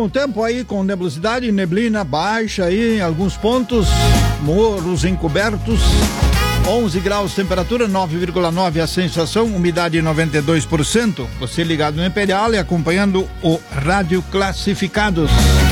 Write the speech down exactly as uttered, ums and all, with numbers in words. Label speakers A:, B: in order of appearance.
A: Bom, o tempo aí com nebulosidade, neblina baixa aí em alguns pontos, morros encobertos, onze graus temperatura, nove vírgula nove a sensação, umidade noventa e dois por cento. Você ligado no Imperial e acompanhando o Rádio Classificados.